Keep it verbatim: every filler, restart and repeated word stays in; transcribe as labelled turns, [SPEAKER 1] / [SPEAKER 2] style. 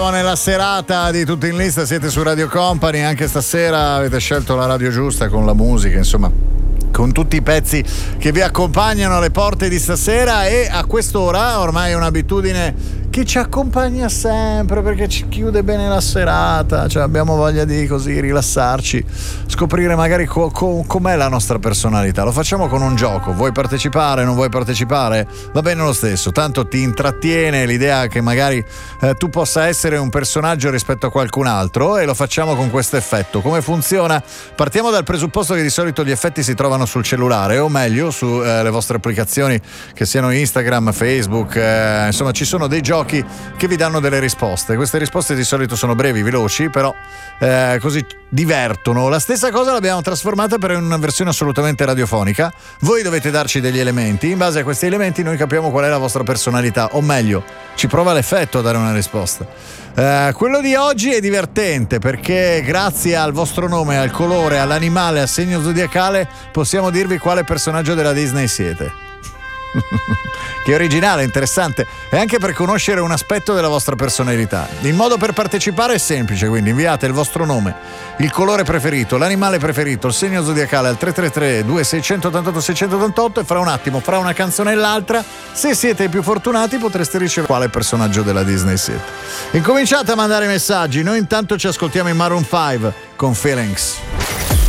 [SPEAKER 1] siamo nella serata di Tutti in Lista, siete su Radio Company, anche stasera avete scelto la radio giusta con la musica, insomma, con tutti i pezzi che vi accompagnano alle porte di stasera, e a quest'ora ormai è un'abitudine che ci accompagna sempre perché ci chiude bene la serata, cioè abbiamo voglia di così rilassarci, scoprire magari co- co- com'è la nostra personalità. Lo facciamo con un gioco. Vuoi partecipare, non vuoi partecipare? Va bene lo stesso, tanto ti intrattiene l'idea che magari eh, tu possa essere un personaggio rispetto a qualcun altro, e lo facciamo con questo effetto. Come funziona? Partiamo dal presupposto che di solito gli effetti si trovano sul cellulare, o meglio sulle eh, vostre applicazioni, che siano Instagram, Facebook, eh, insomma ci sono dei giochi che vi danno delle risposte. Queste risposte di solito sono brevi, veloci, però eh, così divertono. La stessa cosa l'abbiamo trasformata per una versione assolutamente radiofonica. Voi dovete darci degli elementi, in base a questi elementi noi capiamo qual è la vostra personalità, o meglio ci prova l'effetto a dare una risposta. Eh, quello di oggi è divertente perché grazie al vostro nome, al colore, all'animale, al segno zodiacale possiamo dirvi quale personaggio della Disney siete. Che originale, interessante, e anche per conoscere un aspetto della vostra personalità. Il modo per partecipare è semplice, quindi inviate il vostro nome, il colore preferito, l'animale preferito, il segno zodiacale al tre tre tre due sei otto otto sei otto otto, e fra un attimo, fra una canzone e l'altra, se siete i più fortunati, potreste ricevere quale personaggio della Disney siete. Incominciate a mandare messaggi, noi intanto ci ascoltiamo in Maroon five con Feelings.